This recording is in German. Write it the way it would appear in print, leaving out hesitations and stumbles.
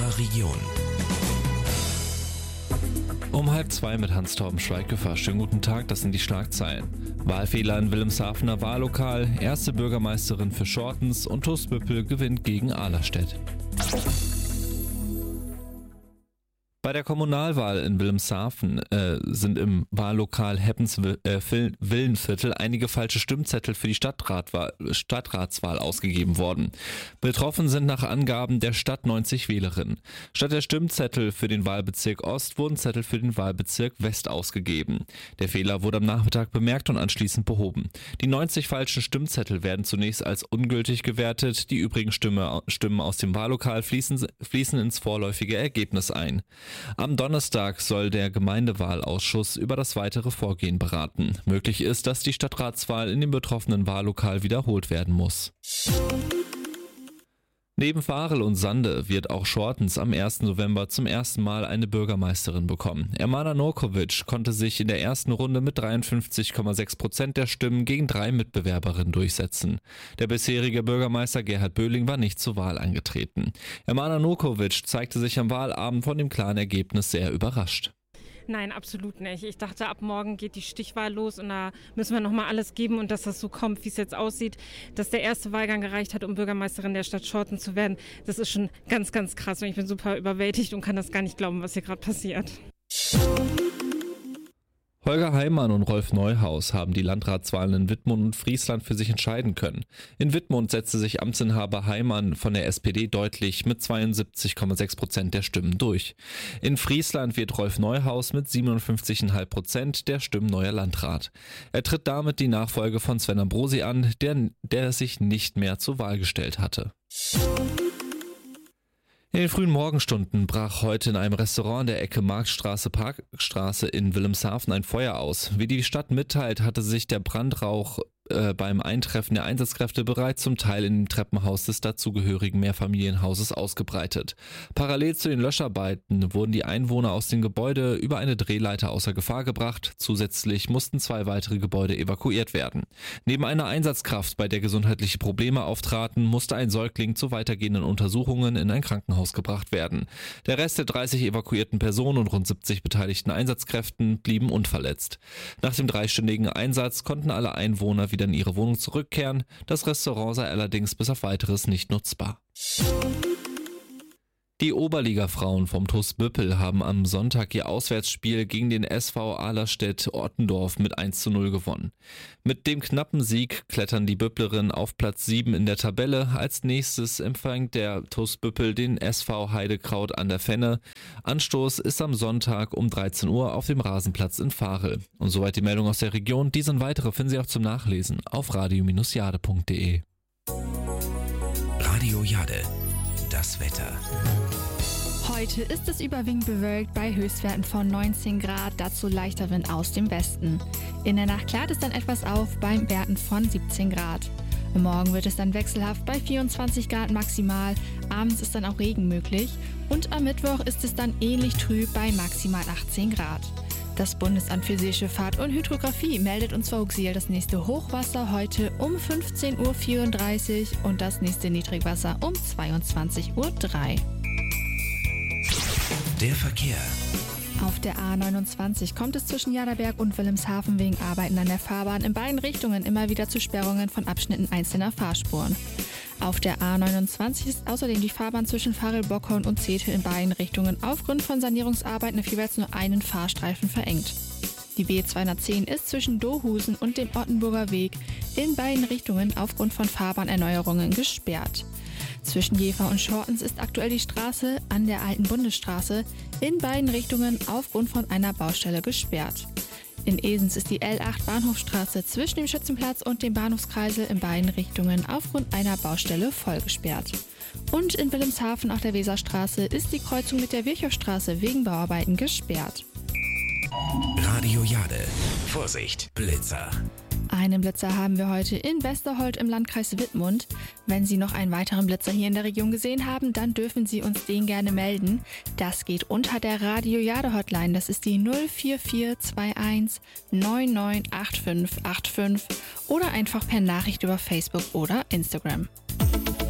Ihrer Region. Um 1:30 mit Hans-Torben Schweighofer. Schönen guten Tag, das sind die Schlagzeilen. Wahlfehler in Wilhelmshavener Wahllokal, erste Bürgermeisterin für Schortens und TuS Büppel gewinnt gegen Ahlerstedt. Bei der Kommunalwahl in Wilhelmshaven sind im Wahllokal Heppens-Villenviertel einige falsche Stimmzettel für die Stadtratswahl ausgegeben worden. Betroffen sind nach Angaben der Stadt 90 Wählerinnen. Statt der Stimmzettel für den Wahlbezirk Ost wurden Zettel für den Wahlbezirk West ausgegeben. Der Fehler wurde am Nachmittag bemerkt und anschließend behoben. Die 90 falschen Stimmzettel werden zunächst als ungültig gewertet. Die übrigen Stimmen aus dem Wahllokal fließen ins vorläufige Ergebnis ein. Am Donnerstag soll der Gemeindewahlausschuss über das weitere Vorgehen beraten. Möglich ist, dass die Stadtratswahl in dem betroffenen Wahllokal wiederholt werden muss. Neben Varel und Sande wird auch Schortens am 1. November zum ersten Mal eine Bürgermeisterin bekommen. Ermana Nurkovic konnte sich in der ersten Runde mit 53,6% der Stimmen gegen 3 Mitbewerberinnen durchsetzen. Der bisherige Bürgermeister Gerhard Böhling war nicht zur Wahl angetreten. Ermana Nurkovic zeigte sich am Wahlabend von dem klaren Ergebnis sehr überrascht. Nein, absolut nicht. Ich dachte, ab morgen geht die Stichwahl los und da müssen wir nochmal alles geben und dass das so kommt, wie es jetzt aussieht, dass der erste Wahlgang gereicht hat, um Bürgermeisterin der Stadt Schorten zu werden. Das ist schon ganz, ganz krass und ich bin super überwältigt und kann das gar nicht glauben, was hier gerade passiert. Holger Heimann und Rolf Neuhaus haben die Landratswahlen in Wittmund und Friesland für sich entscheiden können. In Wittmund setzte sich Amtsinhaber Heimann von der SPD deutlich mit 72,6% der Stimmen durch. In Friesland wird Rolf Neuhaus mit 57,5% der Stimmen neuer Landrat. Er tritt damit die Nachfolge von Sven Ambrosi an, der sich nicht mehr zur Wahl gestellt hatte. In den frühen Morgenstunden brach heute in einem Restaurant an der Ecke Marktstraße-Parkstraße in Wilhelmshaven ein Feuer aus. Wie die Stadt mitteilt, hatte sich der Brandrauch beim Eintreffen der Einsatzkräfte bereits zum Teil in dem Treppenhaus des dazugehörigen Mehrfamilienhauses ausgebreitet. Parallel zu den Löscharbeiten wurden die Einwohner aus dem Gebäude über eine Drehleiter außer Gefahr gebracht. Zusätzlich mussten 2 weitere Gebäude evakuiert werden. Neben einer Einsatzkraft, bei der gesundheitliche Probleme auftraten, musste ein Säugling zu weitergehenden Untersuchungen in ein Krankenhaus gebracht werden. Der Rest der 30 evakuierten Personen und rund 70 beteiligten Einsatzkräften blieben unverletzt. Nach dem 3-stündigen Einsatz konnten alle Einwohner wieder in ihre Wohnung zurückkehren. Das Restaurant sei allerdings bis auf Weiteres nicht nutzbar. Die Oberliga-Frauen vom TuS Büppel haben am Sonntag ihr Auswärtsspiel gegen den SV Ahlerstedt-Ottendorf mit 1:0 gewonnen. Mit dem knappen Sieg klettern die Büpplerinnen auf Platz 7 in der Tabelle. Als nächstes empfängt der TuS Büppel den SV Heidekraut an der Fenne. Anstoß ist am Sonntag um 13 Uhr auf dem Rasenplatz in Varel. Und soweit die Meldung aus der Region. Diese und weitere finden Sie auch zum Nachlesen auf radio-jade.de. Radio Jade. Das Wetter. Heute ist es überwiegend bewölkt bei Höchstwerten von 19 Grad, dazu leichter Wind aus dem Westen. In der Nacht klart es dann etwas auf bei Werten von 17 Grad. Morgen wird es dann wechselhaft bei 24 Grad maximal, abends ist dann auch Regen möglich und am Mittwoch ist es dann ähnlich trüb bei maximal 18 Grad. Das Bundesamt für Seeschifffahrt und Hydrographie meldet uns Vogtsiel das nächste Hochwasser heute um 15:34 Uhr und das nächste Niedrigwasser um 22:03 Uhr. Der Verkehr. Auf der A29 kommt es zwischen Jaderberg und Wilhelmshaven wegen Arbeiten an der Fahrbahn in beiden Richtungen immer wieder zu Sperrungen von Abschnitten einzelner Fahrspuren. Auf der A29 ist außerdem die Fahrbahn zwischen Varel-Bockhorn und Zetel in beiden Richtungen aufgrund von Sanierungsarbeiten auf jeweils nur einen Fahrstreifen verengt. Die B210 ist zwischen Dohusen und dem Ottenburger Weg in beiden Richtungen aufgrund von Fahrbahnerneuerungen gesperrt. Zwischen Jever und Schortens ist aktuell die Straße an der alten Bundesstraße in beiden Richtungen aufgrund von einer Baustelle gesperrt. In Esens ist die L8 Bahnhofstraße zwischen dem Schützenplatz und dem Bahnhofskreisel in beiden Richtungen aufgrund einer Baustelle voll gesperrt. Und in Wilhelmshaven auf der Weserstraße ist die Kreuzung mit der Virchowstraße wegen Bauarbeiten gesperrt. Radio Jade. Vorsicht, Blitzer. Einen Blitzer haben wir heute in Westerhold im Landkreis Wittmund. Wenn Sie noch einen weiteren Blitzer hier in der Region gesehen haben, dann dürfen Sie uns den gerne melden. Das geht unter der Radio Jade Hotline. Das ist die 04421 998585 oder einfach per Nachricht über Facebook oder Instagram.